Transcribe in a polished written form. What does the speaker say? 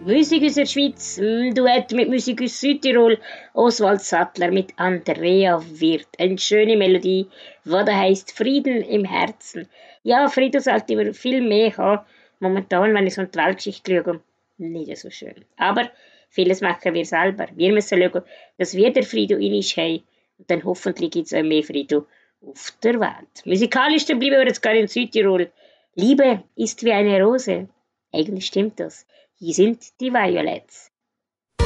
Musik aus der Schweiz, Duett mit Musik aus Südtirol, Oswald Sattler mit Andrea Wirth. Eine schöne Melodie, die da heisst Frieden im Herzen. Ja, Frieden sollte man viel mehr haben. Momentan, wenn ich so in die Weltgeschichte schaue, nicht so schön. Aber vieles machen wir selber. Wir müssen schauen, dass wir den Frieden in uns haben. Und dann hoffentlich gibt es auch mehr Frieden auf der Welt. Musikalisch dann bleiben wir jetzt gerade in Südtirol. Liebe ist wie eine Rose. Eigentlich stimmt das. Hier sind die Violets.